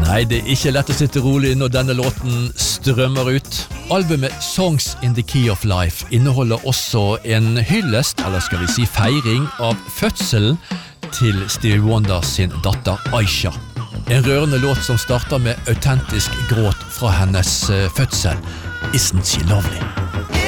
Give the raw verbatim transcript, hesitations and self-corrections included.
Nei, det er ikke lett å sitte rolig når denne låten strømmer ut. Albumet Songs in the Key of Life inneholder også en hyllest, eller skal vi si feiring, av fødselen til Stevie Wonder sin datter Aisha. En rørende låt som starter med autentisk gråt fra hennes fødsel. Isn't she lovely?